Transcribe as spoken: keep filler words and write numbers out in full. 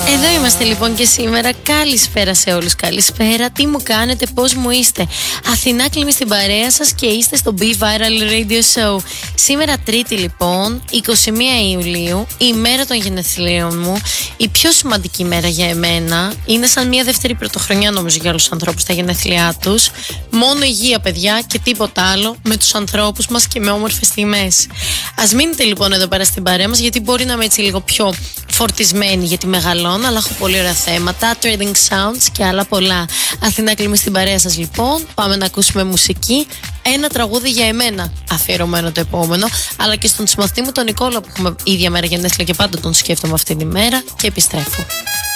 Εδώ είμαστε λοιπόν και σήμερα. Καλησπέρα σε όλους. Καλησπέρα. Τι μου κάνετε, πώς μου είστε? Αθηνά Κλίμη στην παρέα σας και είστε στο Be Viral Radio Show. Σήμερα Τρίτη λοιπόν, εικοστή πρώτη Ιουλίου, η μέρα των γενεθλίων μου. Η πιο σημαντική μέρα για εμένα. Είναι σαν μια δεύτερη πρωτοχρονιά νομίζω για όλους τους ανθρώπους τα γενέθλιά τους. Μόνο υγεία παιδιά και τίποτα άλλο με τους ανθρώπους μας και με όμορφες στιγμές. Ας μείνετε λοιπόν εδώ πέρα στην παρέα μας, γιατί μπορεί να είμαι έτσι λίγο πιο φορτισμένη γιατί μεγαλώνω, αλλά έχω πολύ ωραία θέματα, trading sounds και άλλα πολλά. Αθηνά Κλίμη στην παρέα σας λοιπόν. Πάμε να ακούσουμε μουσική. Ένα τραγούδι για εμένα αφιερωμένο το επόμενο, αλλά και στον συμμαθητή μου τον Νικόλα που έχουμε ίδια μέρα γενέθλια και πάντα τον σκέφτομαι αυτή τη μέρα. Και επιστρέφω.